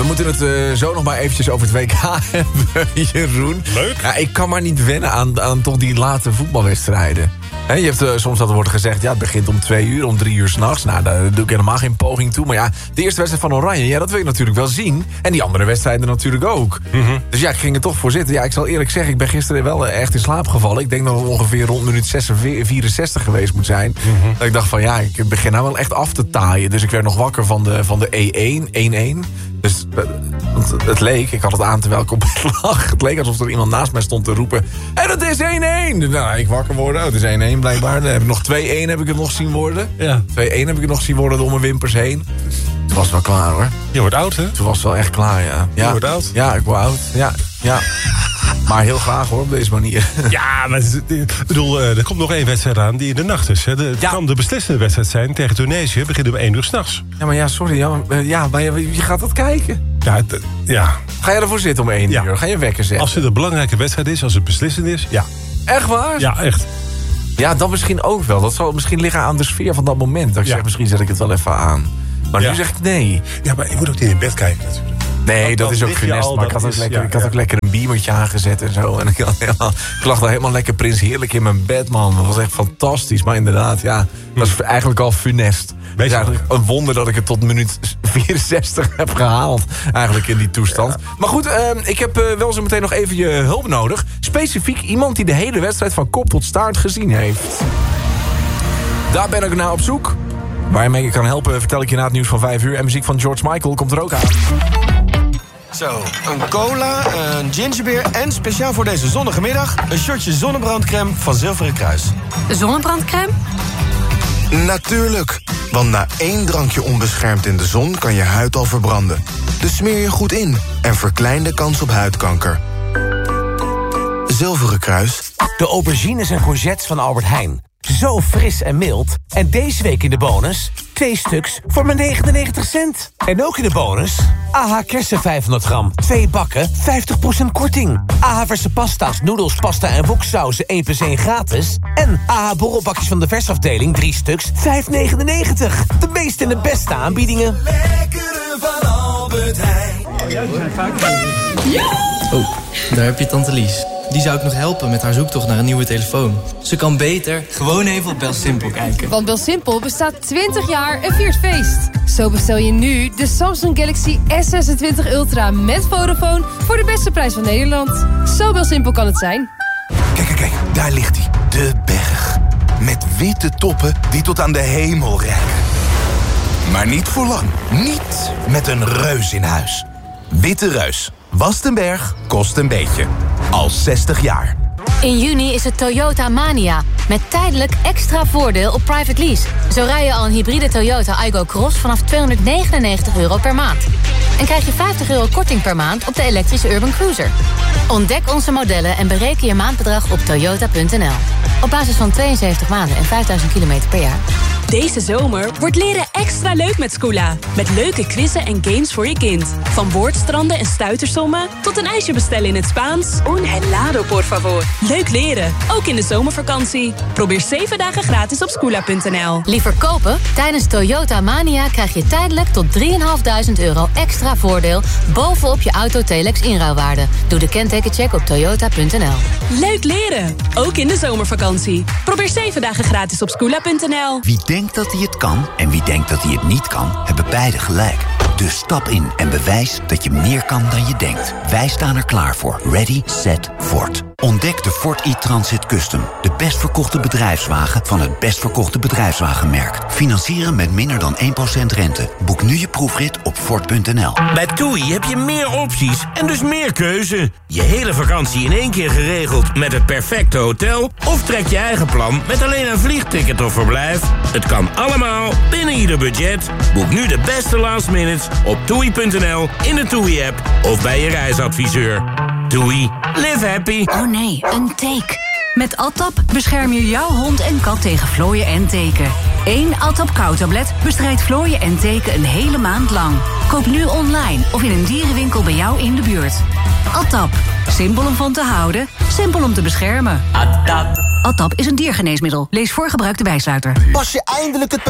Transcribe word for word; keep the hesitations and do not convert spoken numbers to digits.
we moeten het uh, zo nog maar eventjes over het W K hebben, Jeroen. Leuk. Ja, ik kan maar niet wennen aan, aan toch die late voetbalwedstrijden. He, je hebt uh, soms dat er wordt gezegd, ja, het begint om twee uur, om drie uur s'nachts. Nou, daar doe ik helemaal geen poging toe. Maar ja, de eerste wedstrijd van Oranje, ja, dat wil je natuurlijk wel zien. En die andere wedstrijden natuurlijk ook. Mm-hmm. Dus ja, ik ging er toch voor zitten. Ja, ik zal eerlijk zeggen, ik ben gisteren wel echt in slaap gevallen. Ik denk dat het ongeveer rond minuut vierenzestig geweest moet zijn. Mm-hmm. Dat ik dacht van, ja, ik begin nou wel echt af te taaien. Dus ik werd nog wakker van de, van de één-één. Dus het leek, ik had het aan terwijl ik op bed lag. Het leek alsof er iemand naast mij stond te roepen. En het is één-één. Nou, ik wakker worden. Oh, het is één-één blijkbaar. Dan heb ik nog twee-één heb ik het nog zien worden. Ja. twee-één heb ik het nog zien worden door mijn wimpers heen. Toen was het wel klaar, hoor. Je wordt oud, hè? Toen was het wel echt klaar, ja. ja. Je wordt oud? Ja, ik word oud. Ja, ja. Maar heel graag, hoor, op deze manier. Ja, maar ik bedoel, er komt nog één wedstrijd aan die in de nacht is. Hè. De, het ja. kan de beslissende wedstrijd zijn tegen Tunesië. Begint om één uur s'nachts. Ja, maar ja, sorry. Ja, maar, ja, maar je, je gaat dat kijken. Ja, het, ja. Ga je ervoor zitten om één ja. uur? Ga je wekker zetten? Als het een belangrijke wedstrijd is, als het beslissend is, ja. Echt waar? Ja, echt. Ja, dat misschien ook wel. Dat zal misschien liggen aan de sfeer van dat moment. Dat ik ja. zeg, misschien zet ik het wel even aan. Maar ja. nu zeg ik nee. Ja, maar je moet ook niet in bed kijken natuurlijk. Nee, dat, dat is ook funest. Maar ik had, ook, lekker, ja, ik had ja. ook lekker een beamertje aangezet en zo. En ik, had helemaal, ik lag daar helemaal lekker Prins Heerlijk in mijn bed, man. Dat was echt fantastisch. Maar inderdaad, ja, dat is eigenlijk al funest. Het is eigenlijk een wonder dat ik het tot minuut vierenzestig heb gehaald. Eigenlijk in die toestand. Ja. Maar goed, uh, ik heb uh, wel zo meteen nog even je hulp nodig. Specifiek iemand die de hele wedstrijd van kop tot staart gezien heeft. Daar ben ik naar op zoek. Waar je mee kan helpen, vertel ik je na het nieuws van vijf uur. En muziek van George Michael komt er ook aan. Zo, een cola, een gingerbeer en speciaal voor deze zonnige middag... een shotje zonnebrandcrème van Zilveren Kruis. Zonnebrandcrème? Natuurlijk, want na één drankje onbeschermd in de zon... kan je huid al verbranden. Dus smeer je goed in en verklein de kans op huidkanker. Zilveren Kruis. De aubergines en courgettes van Albert Heijn. Zo fris en mild. En deze week in de bonus... twee stuks voor maar negenennegentig cent. En ook in de bonus... A H kersen vijfhonderd gram. Twee bakken, vijftig procent korting. A H verse pasta's, noedels, pasta en woksauzen één plus één gratis. En A H borrelbakjes van de versafdeling, drie stuks, vijf negenennegentig. De meeste en de beste aanbiedingen. Lekkere van Albert Heijn. Oh ja, die zijn vaak. Ja! Oh, daar heb je tante Lies. Die zou ik nog helpen met haar zoektocht naar een nieuwe telefoon. Ze kan beter gewoon even op BelSimpel kijken. Want BelSimpel bestaat twintig jaar en viert feest. Zo bestel je nu de Samsung Galaxy S zesentwintig Ultra met Vodafone... voor de beste prijs van Nederland. Zo BelSimpel kan het zijn. Kijk, kijk, kijk, daar ligt hij. De berg. Met witte toppen die tot aan de hemel reiken. Maar niet voor lang. Niet met een reus in huis. Witte Reus. Wast een berg, kost een beetje. Al zestig jaar. In juni is het Toyota Mania. Met tijdelijk extra voordeel op private lease. Zo rij je al een hybride Toyota Aygo Cross vanaf tweehonderdnegenennegentig euro per maand. En krijg je vijftig euro korting per maand op de elektrische Urban Cruiser. Ontdek onze modellen en bereken je maandbedrag op toyota punt n l. Op basis van tweeënzeventig maanden en vijfduizend kilometer per jaar. Deze zomer wordt leren extra leuk met Scoola. Met leuke quizzen en games voor je kind. Van woordstranden en stuitersommen tot een ijsje bestellen in het Spaans. Un helado, por favor. Leuk leren, ook in de zomervakantie. Probeer zeven dagen gratis op scoola punt n l. Liever kopen? Tijdens Toyota Mania krijg je tijdelijk tot drieduizend vijfhonderd euro extra voordeel... bovenop je auto-Telex inruilwaarde. Doe de kentekencheck op toyota punt n l. Leuk leren, ook in de zomervakantie. Probeer zeven dagen gratis op scoola punt n l. Wie denkt dat hij het kan en wie denkt dat hij het niet kan, hebben beide gelijk. Dus stap in en bewijs dat je meer kan dan je denkt. Wij staan er klaar voor. Ready, set, Ford. Ontdek de Ford e-Transit Custom. De best verkochte bedrijfswagen van het best verkochte bedrijfswagenmerk. Financieren met minder dan één procent rente. Boek nu je proefrit op Ford punt n l. Bij TUI heb je meer opties en dus meer keuze. Je hele vakantie in één keer geregeld met het perfecte hotel... of trek je eigen plan met alleen een vliegticket of verblijf. Het kan allemaal binnen ieder budget. Boek nu de beste last minutes op toei punt n l, in de TUI-app of bij je reisadviseur. TUI. Live happy. Oh nee, een teek. Met Atap bescherm je jouw hond en kat tegen vlooien en teken. Eén Atap Kou-tablet bestrijdt vlooien en teken een hele maand lang. Koop nu online of in een dierenwinkel bij jou in de buurt. Atap. Simpel om van te houden, simpel om te beschermen. Atap. Atap is een diergeneesmiddel. Lees voor gebruik de bijsluiter. Pas je eindelijk het